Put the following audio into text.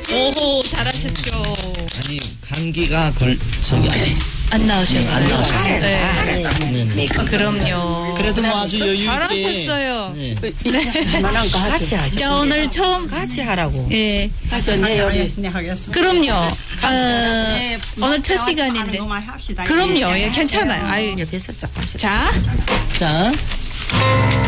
오호, 잘하셨죠. 아니 감기가 저기 아직 안 나오셨어요. 안 나오셨어요. 네. 그럼요. 그래도 뭐 아주 여유 있게 잘하셨어요. 네. 만한 거 같이 하죠. 자, 오늘 처음 같이 하라고. 예. 하셨네, 우리. 네, 하겠습니다. 그럼요. 네, 오늘 첫 같이 시간인데. 하는 것만 합시다. 그럼요. 예, 예, 괜찮아요. 아유. 옆에서 조금씩. 자. 자